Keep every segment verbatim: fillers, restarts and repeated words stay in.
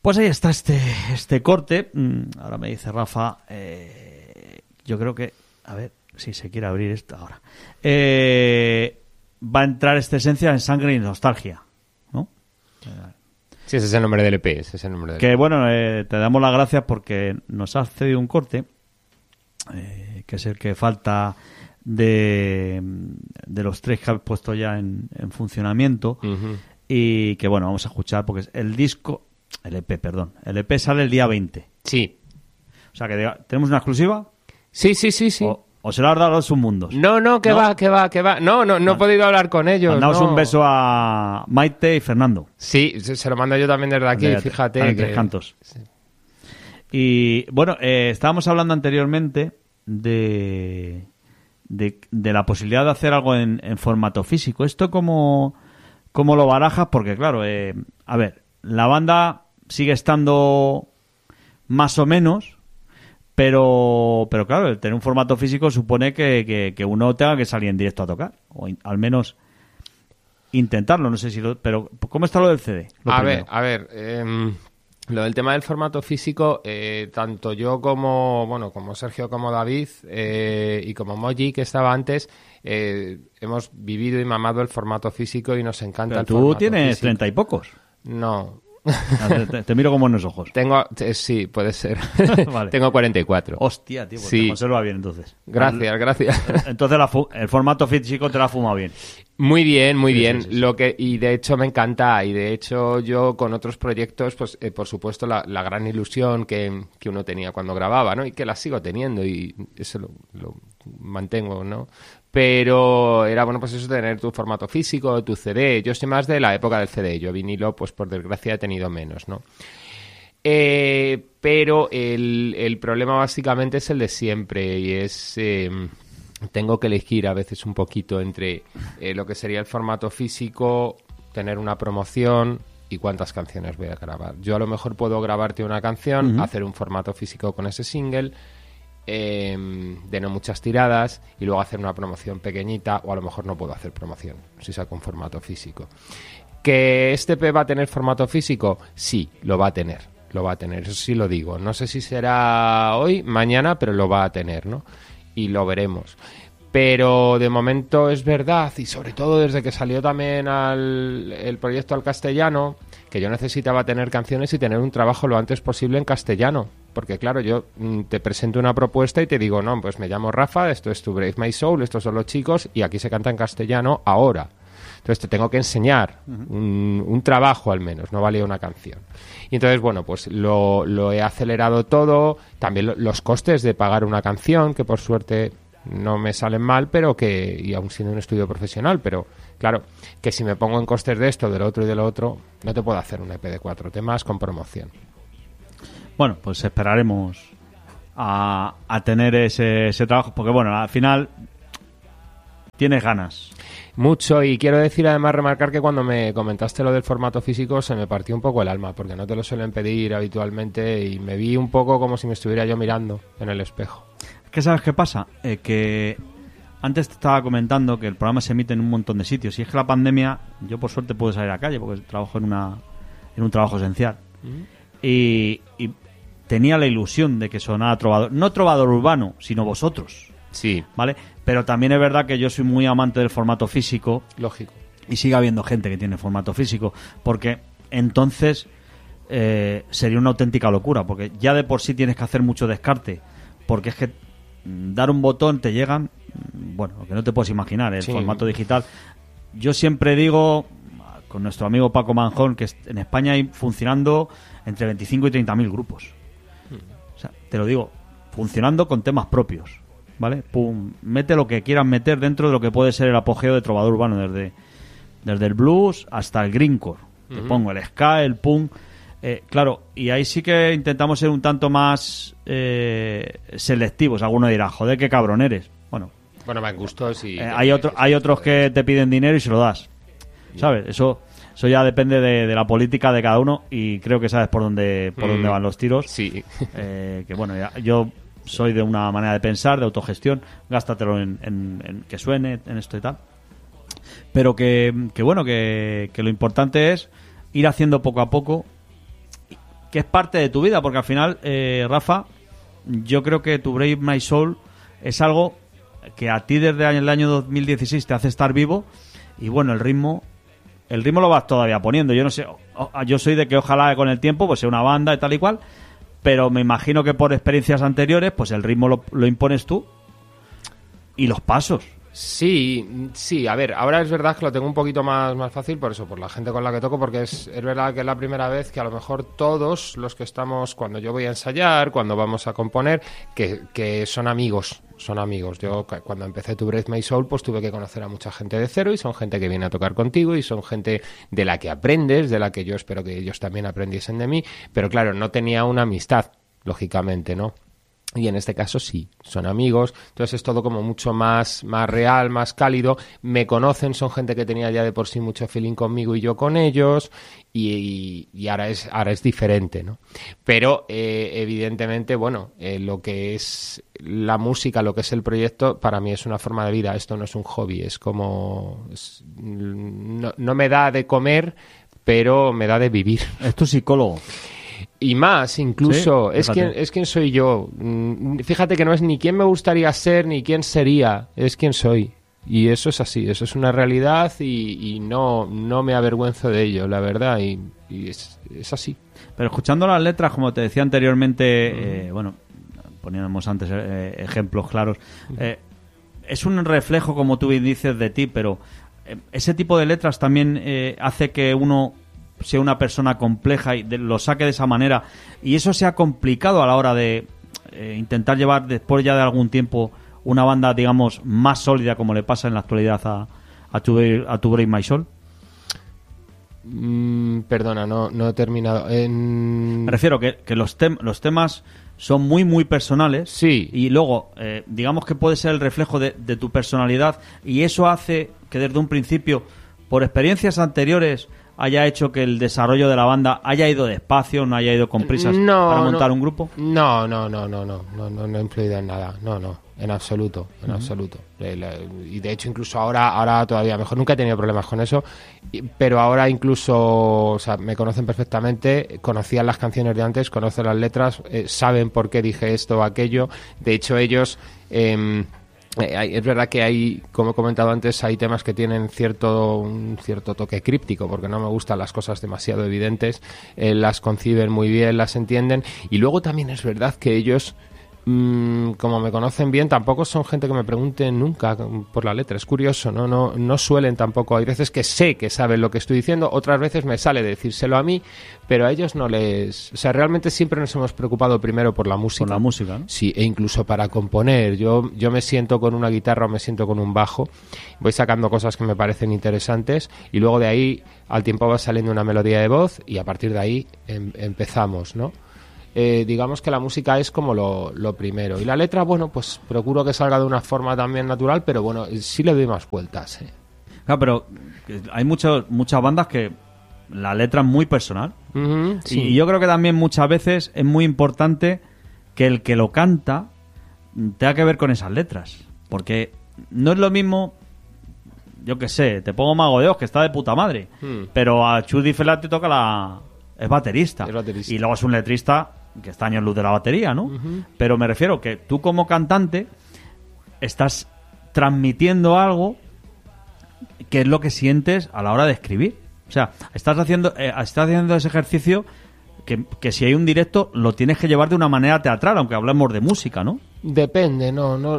Pues ahí está este, este corte. Ahora me dice Rafa, eh, yo creo que, a ver si se quiere abrir esto ahora. Eh, va a entrar esta esencia en Sangre y Nostalgia, ¿no? Sí, ese es el nombre del E P. Ese es el nombre del que E P. bueno, eh, te damos las gracias porque nos has cedido un corte, eh, que es el que falta de, de los tres que has puesto ya en, en funcionamiento. Uh-huh. Y que bueno, vamos a escuchar porque el disco, el E P, perdón, el E P sale el día veinte. Sí. O sea que diga, tenemos una exclusiva. Sí, sí, sí, sí. O, o se lo has dado a los submundos. No, no, que ¿No? va, que va, que va. No, no, no Vale. he podido hablar con ellos. Mandamos no. un beso a Maite y Fernando. Sí, se, se lo mando yo también desde aquí, De- fíjate. están en que... Tres Cantos. Sí. Y bueno, eh, estábamos hablando anteriormente de, de, de la posibilidad de hacer algo en, en formato físico. ¿Esto cómo, cómo lo barajas? Porque claro, eh, a ver, la banda sigue estando más o menos, pero pero claro, el tener un formato físico supone que, que, que uno tenga que salir en directo a tocar, o in- al menos intentarlo. No sé si lo, pero ¿cómo está lo del C D? Lo A primero. ver, a ver, eh, lo del tema del formato físico, eh, tanto yo como, bueno, como Sergio, como David eh, y como Moji, que estaba antes, eh, hemos vivido y mamado el formato físico y nos encanta Pero el tú formato tienes físico. treinta y pocos. No. Te, te- te miro como en los ojos. Tengo, eh, sí, puede ser. Vale. Tengo cuarenta y cuatro. Hostia, tío, pues Sí. te conserva bien entonces. Gracias, gracias. Entonces la fu- el formato físico te la ha fumado bien. Muy bien, muy Sí, bien. sí, sí, sí. Lo que y de hecho me encanta y de hecho yo con otros proyectos, pues eh, por supuesto la, la gran ilusión que, que uno tenía cuando grababa, ¿no? Y que la sigo teniendo y eso lo, lo mantengo, ¿no? Pero era bueno pues eso, tener tu formato físico, tu C D. Yo soy más de la época del C D. Yo vinilo, pues por desgracia he tenido menos, ¿no? Eh, pero el, el problema básicamente es el de siempre y es eh, tengo que elegir a veces un poquito entre eh, lo que sería el formato físico, tener una promoción y cuántas canciones voy a grabar. Yo a lo mejor puedo grabarte una canción, Uh-huh. hacer un formato físico con ese single, eh, de no muchas tiradas y luego hacer una promoción pequeñita, o a lo mejor no puedo hacer promoción si saco un formato físico. ¿Que este E P va a tener formato físico? Sí, lo va a tener. Lo va a tener, eso sí lo digo. No sé si será hoy, mañana, pero lo va a tener, ¿no? Y lo veremos. Pero de momento es verdad, y sobre todo desde que salió también al, el proyecto al castellano, que yo necesitaba tener canciones y tener un trabajo lo antes posible en castellano. Porque claro, yo mm, te presento una propuesta y te digo, no, pues me llamo Rafa, esto es tu Brave My Soul, estos son los chicos, y aquí se canta en castellano ahora. Entonces te tengo que enseñar un, un trabajo al menos, no valía una canción. Y entonces, bueno, pues lo, lo he acelerado todo, también lo, los costes de pagar una canción, que por suerte no me salen mal, pero que, y aún siendo un estudio profesional, pero claro, que si me pongo en costes de esto, del otro y del otro, no te puedo hacer un E P de cuatro temas con promoción. Bueno, pues esperaremos a, a tener ese, ese trabajo, porque bueno, al final tienes ganas. Mucho, y quiero decir además, remarcar que cuando me comentaste lo del formato físico se me partió un poco el alma, porque no te lo suelen pedir habitualmente y me vi un poco como si me estuviera yo mirando en el espejo. Es que ¿sabes qué pasa? Eh, que antes te estaba comentando que el programa se emite en un montón de sitios, y es que la pandemia, yo por suerte puedo salir a la calle porque trabajo en, una, en un trabajo esencial. ¿Mm? Y, y tenía la ilusión de que sonara trovador, no trovador urbano, sino vosotros. Sí, ¿Vale? Pero también es verdad que yo soy muy amante del formato físico lógico. y sigue habiendo gente que tiene formato físico, porque entonces eh, sería una auténtica locura, porque ya de por sí tienes que hacer mucho descarte, porque es que mm, dar un botón te llegan, mm, bueno, lo que no te puedes imaginar, el Sí. formato digital. Yo siempre digo, con nuestro amigo Paco Manjón, que en España hay funcionando entre veinticinco y treinta mil grupos. O sea, te lo digo, funcionando con temas propios. ¿Vale? Pum, mete lo que quieras meter dentro de lo que puede ser el apogeo de trovador urbano, desde, desde el blues hasta el greencore. Te Ujú. pongo el ska, el punk. Eh, claro, y ahí sí que intentamos ser un tanto más eh, selectivos. Alguno dirá, joder, qué cabrón eres. Bueno, Bueno, van gustos y... eh, hay, otro, hay otros que te piden dinero y se lo das. ¿Sabes? Eso eso ya depende de, de la política de cada uno, y creo que sabes por dónde, por Mm. dónde van los tiros. Sí. Eh, que bueno, ya, yo soy de una manera de pensar, de autogestión, gástatelo en, en, en que suene, en esto y tal. Pero que, que bueno, que, que lo importante es ir haciendo poco a poco que es parte de tu vida, porque al final, eh, Rafa, yo creo que tu Brave My Soul es algo que a ti desde el año dos mil dieciséis te hace estar vivo, y bueno, el ritmo el ritmo lo vas todavía poniendo. Yo no sé, yo soy de que ojalá con el tiempo pues sea una banda y tal y cual, pero me imagino que por experiencias anteriores pues el ritmo lo, lo impones tú y los pasos. Sí, sí, a ver, ahora es verdad que lo tengo un poquito más, más fácil por eso, por la gente con la que toco, porque es, es verdad que es la primera vez que a lo mejor todos los que estamos, cuando yo voy a ensayar, cuando vamos a componer, que, que son amigos, son amigos. Yo cuando empecé To Breathe My Soul, pues tuve que conocer a mucha gente de cero, y son gente que viene a tocar contigo, y son gente de la que aprendes, de la que yo espero que ellos también aprendiesen de mí, pero claro, no tenía una amistad, lógicamente, ¿no? Y en este caso sí, son amigos, entonces es todo como mucho más, más real, más cálido, me conocen, son gente que tenía ya de por sí mucho feeling conmigo y yo con ellos, y, y, y ahora es ahora es diferente, ¿no? Pero eh, evidentemente, bueno, eh, lo que es la música, lo que es el proyecto, para mí es una forma de vida, esto no es un hobby, es como... Es, no, no me da de comer, pero me da de vivir. Es tu psicólogo. Y más, incluso, sí, es quien, es quien soy yo. Fíjate que no es ni quién me gustaría ser, ni quién sería, es quien soy. Y eso es así, eso es una realidad, y, y no, no me avergüenzo de ello, la verdad, y, y es, es así. Pero escuchando las letras, como te decía anteriormente, mm. eh, bueno, poníamos antes eh, ejemplos claros, eh, es un reflejo, como tú dices, de ti, pero eh, ese tipo de letras también eh, hace que uno sea una persona compleja y de, lo saque de esa manera, y eso sea complicado a la hora de eh, intentar llevar después ya de algún tiempo una banda, digamos, más sólida, como le pasa en la actualidad a, a tu a tu Break My Soul. Mm, perdona, no, no he terminado. En... Me refiero que, que los, tem los temas son muy, muy personales. Sí. Y luego, eh, digamos que puede ser el reflejo de, de tu personalidad, y eso hace que desde un principio, por experiencias anteriores, haya hecho que el desarrollo de la banda haya ido despacio, no haya ido con prisas no, para montar no, un grupo. No, no, no, no, no, no, no, no ha influido en nada, no, no, en absoluto, en uh-huh. absoluto. Y de hecho incluso ahora, ahora todavía mejor, nunca he tenido problemas con eso, pero ahora incluso, o sea, me conocen perfectamente, conocían las canciones de antes, conocen las letras, eh, saben por qué dije esto o aquello. De hecho ellos... Eh, Eh, es verdad que hay, como he comentado antes, hay temas que tienen cierto un cierto toque críptico, porque no me gustan las cosas demasiado evidentes, eh, las conciben muy bien, las entienden, y luego también es verdad que ellos, mmm, como me conocen bien, tampoco son gente que me pregunte nunca por la letra. Es curioso, ¿no? No, no suelen tampoco. Hay veces que sé que saben lo que estoy diciendo, otras veces me sale decírselo a mí, pero a ellos no les... O sea, realmente siempre nos hemos preocupado primero por la música. Por la música, ¿no? Sí, e incluso para componer. Yo, yo me siento con una guitarra o me siento con un bajo, voy sacando cosas que me parecen interesantes, y luego de ahí al tiempo va saliendo una melodía de voz, y a partir de ahí em, empezamos, ¿no? Eh, digamos que la música es como lo, lo primero, y la letra, bueno, pues procuro que salga de una forma también natural, pero bueno, sí le doy más vueltas, ¿eh? Claro, pero hay muchos, muchas bandas que la letra es muy personal, uh-huh, sí. Y yo creo que también muchas veces es muy importante que el que lo canta tenga que ver con esas letras, porque no es lo mismo, yo qué sé, te pongo Mago de Oz, que está de puta madre, hmm. pero a Chudi Felati toca la... es baterista, es baterista, y luego es un letrista que está años luz de la batería, ¿no? Uh-huh. Pero me refiero que tú como cantante estás transmitiendo algo que es lo que sientes a la hora de escribir. O sea, estás haciendo eh, estás haciendo ese ejercicio que, que si hay un directo lo tienes que llevar de una manera teatral, aunque hablemos de música, ¿no? Depende, no, no,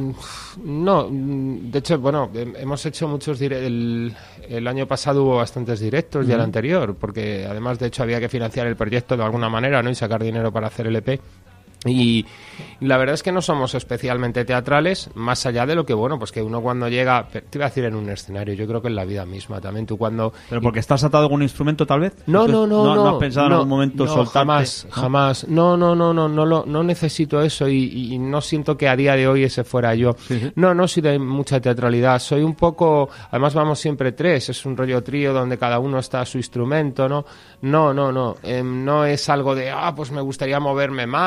no. De hecho, bueno, hemos hecho muchos directos. El, el año pasado hubo bastantes directos, uh-huh. y el anterior, porque además, de hecho, había que financiar el proyecto de alguna manera, ¿no? Y sacar dinero para hacer el E P. Y la verdad es que no somos especialmente teatrales, más allá de lo que, bueno, pues que uno cuando llega, te iba a decir en un escenario, yo creo que en la vida misma también, tú cuando... ¿Pero porque estás atado a algún instrumento, tal vez? No, no, no, no. ¿No has pensado no, en algún momento no, soltarte? Jamás, ¿no? jamás. No, no, no, no, no, lo, no necesito eso, y, y no siento que a día de hoy ese fuera yo. Sí, sí. No, no soy de mucha teatralidad, soy un poco... Además vamos siempre tres, es un rollo trío donde cada uno está a su instrumento, ¿no? No, no, no. Eh, no es algo de, ah, pues me gustaría moverme más, o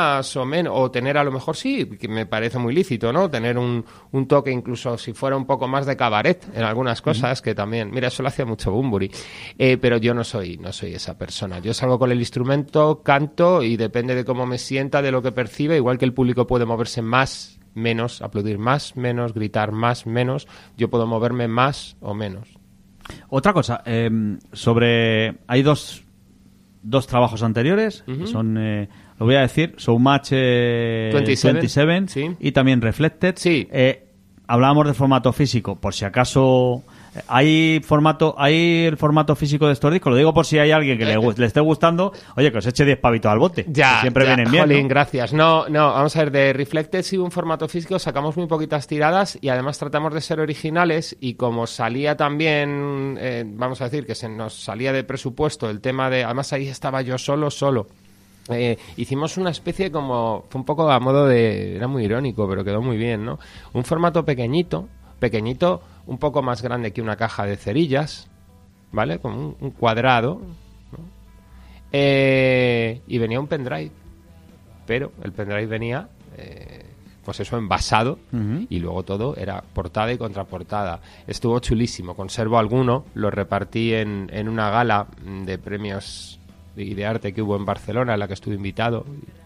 menos, o tener a lo mejor sí, que me parece muy lícito, ¿no? Tener un, un toque incluso si fuera un poco más de cabaret en algunas cosas, uh-huh. que también, mira, eso lo hacía mucho Bunbury, eh, pero yo no soy, no soy esa persona. Yo salgo con el instrumento, canto y depende de cómo me sienta, de lo que percibe, igual que el público puede moverse más, menos, aplaudir más, menos, gritar más, menos, yo puedo moverme más o menos. Otra cosa, eh, sobre... Hay dos, dos trabajos anteriores, uh-huh. que son, eh, lo voy a decir, Showmatch eh, veintisiete, veintisiete sí. y también Reflected. Sí. Eh, hablábamos de formato físico, por si acaso... ¿Hay formato, hay el formato físico de estos discos? Lo digo por si hay alguien que le, le esté gustando, oye, que os eche diez pavitos al bote. Ya, siempre ya, vienen bien, jolín, ¿no? Gracias. No, no, vamos a ver, de Reflected sí un formato físico, sacamos muy poquitas tiradas y además tratamos de ser originales y como salía también, eh, vamos a decir, que se nos salía de presupuesto el tema de, además ahí estaba yo solo, solo. Eh, hicimos una especie como, fue un poco a modo de, era muy irónico, pero quedó muy bien, ¿no? Un formato pequeñito, pequeñito, un poco más grande que una caja de cerillas, ¿vale? Como un, un cuadrado, ¿no? Eh, y venía un pendrive, pero el pendrive venía, eh, pues eso, envasado, uh-huh. y luego todo era portada y contraportada. Estuvo chulísimo, conservo alguno, lo repartí en, en una gala de premios y de arte que hubo en Barcelona, en la que estuve invitado.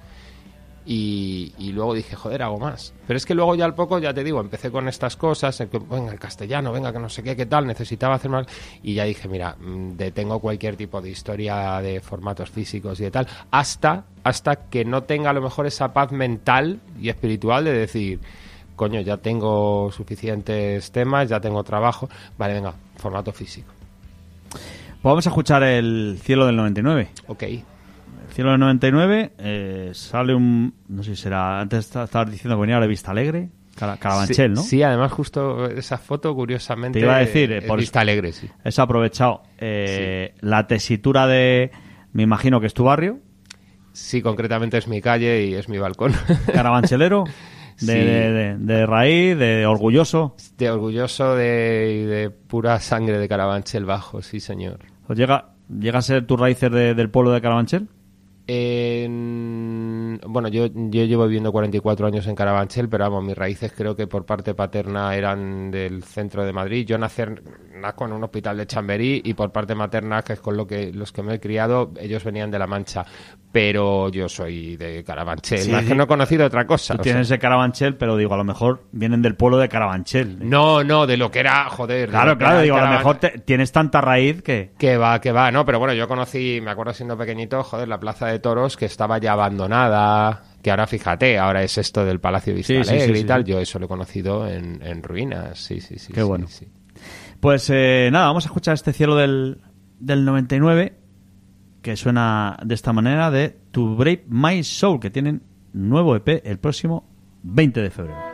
Y, y luego dije, joder, hago más. Pero es que luego ya al poco, ya te digo, empecé con estas cosas, en que, venga, el castellano, venga, que no sé qué, qué tal, necesitaba hacer más. Y ya dije, mira, detengo cualquier tipo de historia de formatos físicos y de tal, hasta, hasta que no tenga a lo mejor esa paz mental y espiritual de decir, coño, ya tengo suficientes temas, ya tengo trabajo, vale, venga, formato físico. Pues vamos a escuchar El cielo del noventa y nueve. Ok. Cielo del noventa y nueve, eh, sale un... No sé si será... Antes estabas diciendo que venía de Vista Alegre, Car- Carabanchel, sí, ¿no? Sí, además justo esa foto, curiosamente... Te iba a decir... Eh, es por Vista Alegre, sí. He aprovechado. Eh, sí. La tesitura de... Me imagino que es tu barrio. Sí, concretamente es mi calle y es mi balcón. Carabanchelero. De, sí. de, de, de raíz, de orgulloso. De orgulloso de, de pura sangre de Carabanchel Bajo, sí, señor. ¿Os llega, llega a ser tus raíces de, del pueblo de Carabanchel? Eh, bueno, yo, yo llevo viviendo cuarenta y cuatro años en Carabanchel, pero vamos, mis raíces creo que por parte paterna eran del centro de Madrid. Yo nací, nazco en un hospital de Chamberí y por parte materna, que es con lo que los que me he criado, ellos venían de La Mancha. Pero yo soy de Carabanchel, sí, más sí. que no he conocido otra cosa. Tú tienes sea. de Carabanchel, pero digo, a lo mejor vienen del pueblo de Carabanchel. No, no, de lo que era, joder. Claro, claro, digo, a lo mejor te, tienes tanta raíz que... Que va, que va, no, pero bueno, yo conocí, me acuerdo siendo pequeñito, joder, la Plaza de Toros, que estaba ya abandonada, que ahora, fíjate, ahora es esto del Palacio Vista Alegre sí, sí, sí, y tal, sí. Yo eso lo he conocido en, en ruinas, sí, sí, sí. Qué sí, bueno. Sí. Pues eh, nada, vamos a escuchar este cielo del, del noventa y nueve, que suena de esta manera, de To Brave My Soul, que tienen nuevo E P el próximo veinte de febrero.